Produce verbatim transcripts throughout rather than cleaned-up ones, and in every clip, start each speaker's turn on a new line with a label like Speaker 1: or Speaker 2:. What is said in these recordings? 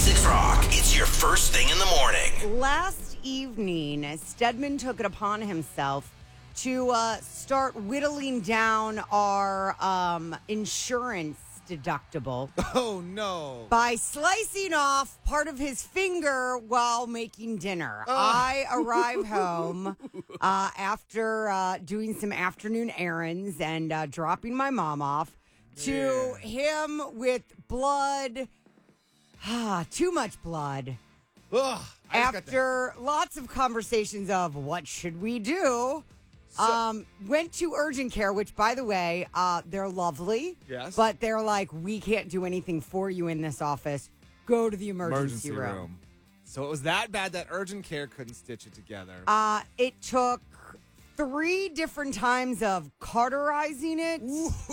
Speaker 1: ninety-six Rock. It's your first thing in the morning.
Speaker 2: Last evening, Stedman took it upon himself to uh, start whittling down our um, insurance deductible.
Speaker 3: Oh, no.
Speaker 2: By slicing off part of his finger while making dinner. Uh. I arrive home uh, after uh, doing some afternoon errands and uh, dropping my mom off to yeah. him with blood. Ah, too much blood.
Speaker 3: Ugh,
Speaker 2: after lots of conversations of what should we do, so, um, went to urgent care, which, by the way, uh, they're lovely.
Speaker 3: Yes.
Speaker 2: But they're like, we can't do anything for you in this office. Go to the emergency,
Speaker 3: emergency room.
Speaker 2: room.
Speaker 3: So it was that bad that urgent care couldn't stitch it together.
Speaker 2: Uh, it took three different times of cauterizing it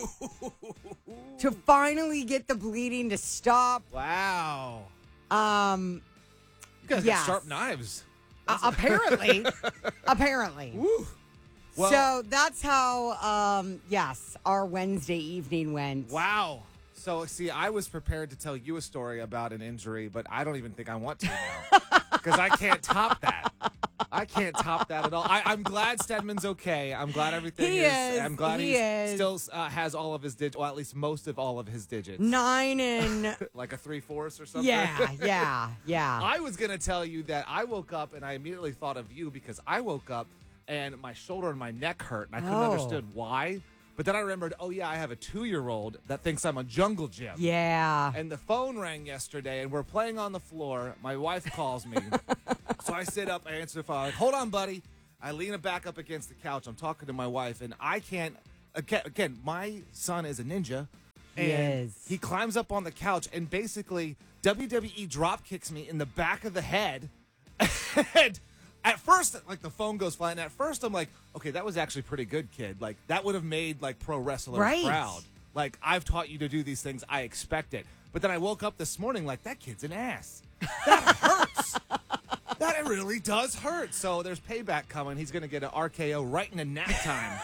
Speaker 2: to finally get the bleeding to stop.
Speaker 3: Wow.
Speaker 2: Um,
Speaker 3: you guys
Speaker 2: yes.
Speaker 3: got sharp knives.
Speaker 2: Uh, apparently. apparently.
Speaker 3: Woo. Well,
Speaker 2: so that's how, um, yes, our Wednesday evening went.
Speaker 3: Wow. So, see, I was prepared to tell you a story about an injury, but I don't even think I want to now. Because I can't top that. I can't top that at all. I, I'm glad Stedman's okay. I'm glad everything
Speaker 2: he
Speaker 3: is.
Speaker 2: is.
Speaker 3: I'm glad
Speaker 2: he
Speaker 3: he
Speaker 2: is.
Speaker 3: still uh, has all of his digits, well, at least most of all of his digits.
Speaker 2: Nine and...
Speaker 3: like a three-fourths or something?
Speaker 2: Yeah, yeah, yeah.
Speaker 3: I was going to tell you that I woke up and I immediately thought of you because I woke up and my shoulder and my neck hurt, and I couldn't
Speaker 2: oh.
Speaker 3: understand why. But then I remembered, oh, yeah, I have a two-year-old that thinks I'm a jungle gym.
Speaker 2: Yeah.
Speaker 3: And the phone rang yesterday, and we're playing on the floor. My wife calls me. So I sit up, I answer the phone. I'm like, hold on, buddy. I lean it back up against the couch. I'm talking to my wife, and I can't. Again, again my son is a ninja.
Speaker 2: He
Speaker 3: and
Speaker 2: is.
Speaker 3: He climbs up on the couch and basically W W E drop kicks me in the back of the head. And at first, like, the phone goes flying. At first, I'm like, okay, that was actually pretty good, kid. Like, that would have made, like, pro wrestlers
Speaker 2: right.
Speaker 3: proud. Like, I've taught you to do these things. I expect it. But then I woke up this morning like, that kid's an ass. That hurts. That really does hurt. So there's payback coming. He's going to get an R K O right in the nap time.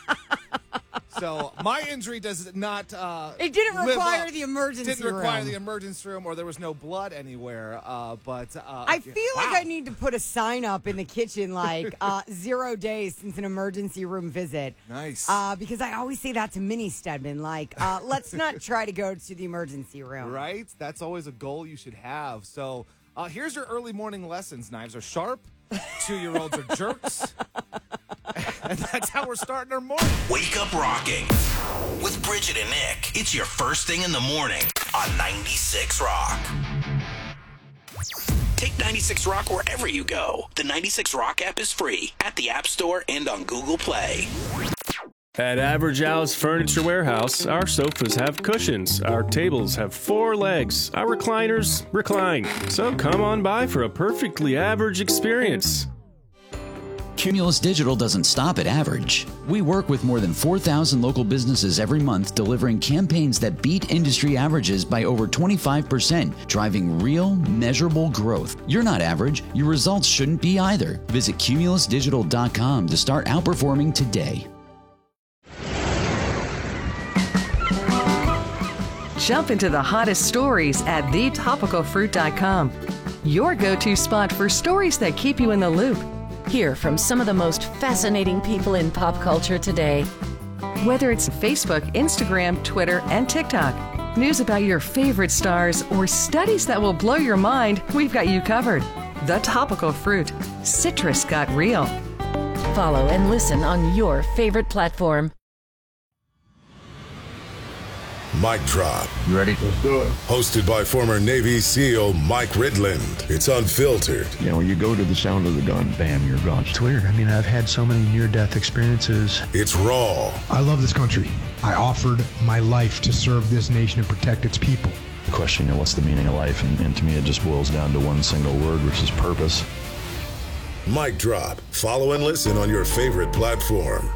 Speaker 3: So my injury does not uh,
Speaker 2: It didn't require
Speaker 3: up.
Speaker 2: the emergency
Speaker 3: Didn't require
Speaker 2: room.
Speaker 3: the emergency room, or there was no blood anywhere. Uh, but uh,
Speaker 2: I feel
Speaker 3: wow.
Speaker 2: like I need to put a sign up in the kitchen, like uh, zero days since an emergency room visit.
Speaker 3: Nice.
Speaker 2: Uh, because I always say that to Minnie Stedman, like, uh, let's not try to go to the emergency room.
Speaker 3: Right? That's always a goal you should have. So uh, here's your early morning lessons. Knives are sharp. Two-year-olds are jerks. And that's how we're starting our morning.
Speaker 1: Wake up rocking with Bridget and Nick. It's your first thing in the morning on ninety-six Rock. Take ninety-six Rock wherever you go. The ninety-six Rock app is free at the App Store and on Google Play.
Speaker 4: At Average Al's Furniture Warehouse, our sofas have cushions, our tables have four legs, our recliners recline. So come on by for a perfectly average experience.
Speaker 5: Cumulus Digital doesn't stop at average. We work with more than four thousand local businesses every month, delivering campaigns that beat industry averages by over twenty-five percent, driving real, measurable growth. You're not average. Your results shouldn't be either. Visit cumulus digital dot com to start outperforming today.
Speaker 6: Jump into the hottest stories at the topical fruit dot com. Your go-to spot for stories that keep you in the loop.
Speaker 7: Hear from some of the most fascinating people in pop culture today.
Speaker 6: Whether it's Facebook, Instagram, Twitter, and TikTok, news about your favorite stars, or studies that will blow your mind, we've got you covered. The Topical Fruit. Citrus got real.
Speaker 7: Follow and listen on your favorite platform.
Speaker 8: Mic Drop.
Speaker 9: You ready? Let's do it.
Speaker 8: Hosted by former Navy SEAL Mike Ridland. It's unfiltered.
Speaker 9: You know, you go to the sound of the gun, bam, you're gone.
Speaker 10: It's weird. I mean, I've had so many near-death experiences.
Speaker 8: It's raw.
Speaker 10: I love this country. I offered my life to serve this nation and protect its people.
Speaker 9: The question, you know, what's the meaning of life? And, and to me, it just boils down to one single word, which is purpose.
Speaker 8: Mic Drop. Follow and listen on your favorite platform.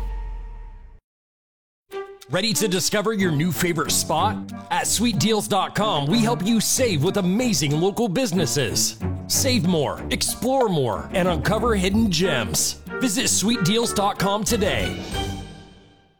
Speaker 11: Ready to discover your new favorite spot? At sweet deals dot com, we help you save with amazing local businesses. Save more, explore more, and uncover hidden gems. Visit sweet deals dot com today.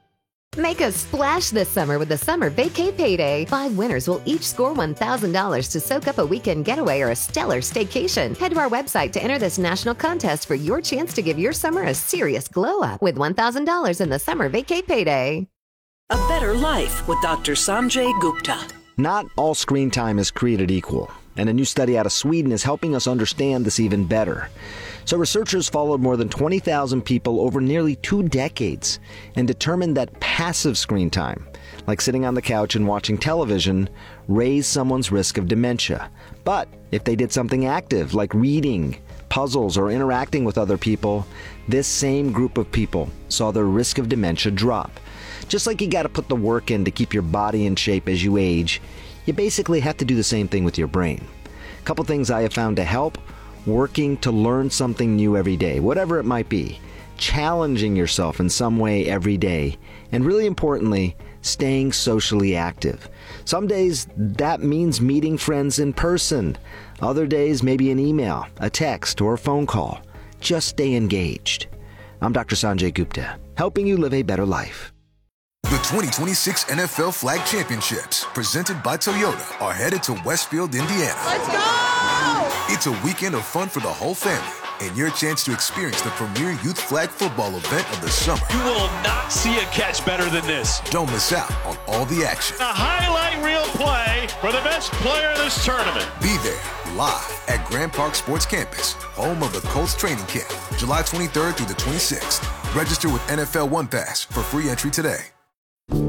Speaker 12: Make a splash this summer with the Summer Vacay Payday. Five winners will each score one thousand dollars to soak up a weekend getaway or a stellar staycation. Head to our website to enter this national contest for your chance to give your summer a serious glow up with one thousand dollars in the Summer Vacay Payday.
Speaker 13: A better life with Doctor Sanjay Gupta.
Speaker 14: Not all screen time is created equal, and a new study out of Sweden is helping us understand this even better. So researchers followed more than twenty thousand people over nearly two decades and determined that passive screen time, like sitting on the couch and watching television, raised someone's risk of dementia. But if they did something active, like reading, puzzles, or interacting with other people, this same group of people saw their risk of dementia drop. Just like you got to put the work in to keep your body in shape as you age, you basically have to do the same thing with your brain. A couple things I have found to help: working to learn something new every day, whatever it might be, challenging yourself in some way every day, and really importantly, staying socially active. Some days that means meeting friends in person. Other days, maybe an email, a text, or a phone call. Just stay engaged. I'm Doctor Sanjay Gupta, helping you live a better life.
Speaker 15: The twenty twenty-six N F L Flag Championships, presented by Toyota, are headed to Westfield, Indiana.
Speaker 16: Let's go!
Speaker 15: It's a weekend of fun for the whole family and your chance to experience the premier youth flag football event of the summer.
Speaker 17: You will not see a catch better than this.
Speaker 15: Don't miss out on all the action.
Speaker 17: A highlight reel play for the best player of this tournament.
Speaker 15: Be there live at Grand Park Sports Campus, home of the Colts training camp, July twenty-third through the twenty-sixth. Register with N F L One Pass for free entry today.